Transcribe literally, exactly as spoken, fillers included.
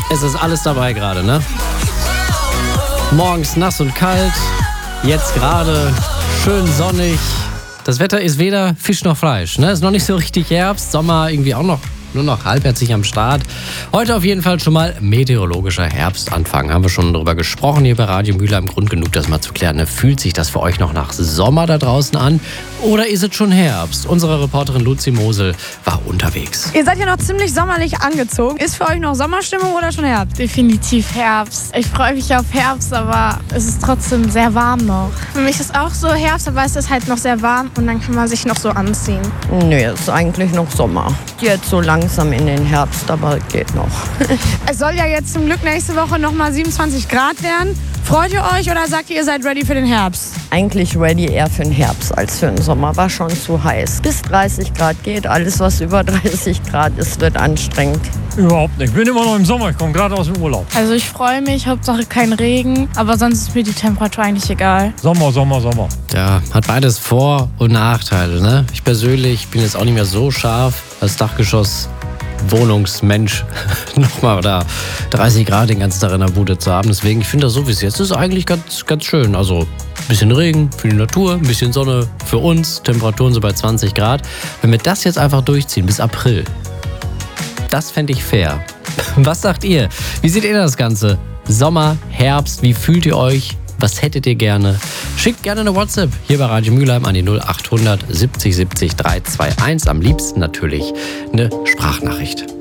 Es ist alles dabei gerade, ne? Morgens nass und kalt, jetzt gerade schön sonnig. Das Wetter ist weder Fisch noch Fleisch, ne? Ist noch nicht so richtig Herbst, Sommer irgendwie auch noch nur noch halbherzig am Start. Heute auf jeden Fall schon mal meteorologischer Herbstanfang. Haben wir schon drüber gesprochen hier bei Radio Mülheim. Grund genug, das mal zu klären. Ne? Fühlt sich das für euch noch nach Sommer da draußen an? Oder ist es schon Herbst? Unsere Reporterin Luzi Mosel war unterwegs. Ihr seid ja noch ziemlich sommerlich angezogen. Ist für euch noch Sommerstimmung oder schon Herbst? Definitiv Herbst. Ich freue mich auf Herbst, aber es ist trotzdem sehr warm noch. Für mich ist auch so Herbst, aber es ist halt noch sehr warm und dann kann man sich noch so anziehen. Nee, es ist eigentlich noch Sommer. Jetzt so langsam in den Herbst, aber geht noch. Es soll ja jetzt zum Glück nächste Woche nochmal siebenundzwanzig Grad werden. Freut ihr euch oder sagt ihr, ihr seid ready für den Herbst? Eigentlich ready eher für den Herbst als für den Sommer. War schon zu heiß. Bis dreißig Grad geht. Alles, was über dreißig Grad ist, wird anstrengend. Überhaupt nicht. Ich bin immer noch im Sommer. Ich komme gerade aus dem Urlaub. Also ich freue mich, Hauptsache kein Regen, aber sonst ist mir die Temperatur eigentlich egal. Sommer, Sommer, Sommer. Ja, hat beides Vor- und Nachteile, ne? Ich persönlich bin jetzt auch nicht mehr so scharf als Dachgeschoss. Wohnungsmensch nochmal da dreißig Grad den ganzen Tag in der Bude zu haben. Deswegen, ich finde das so, wie es jetzt ist, eigentlich ganz, ganz schön. Also ein bisschen Regen für die Natur, ein bisschen Sonne für uns, Temperaturen so bei zwanzig Grad. Wenn wir das jetzt einfach durchziehen bis April, das fände ich fair. Was sagt ihr? Wie seht ihr das Ganze? Sommer, Herbst, wie fühlt ihr euch? Was hättet ihr gerne? Schickt gerne eine WhatsApp hier bei Radio Mülheim an die null acht hundert siebzig siebzig drei zwei eins. Am liebsten natürlich eine Sprachnachricht.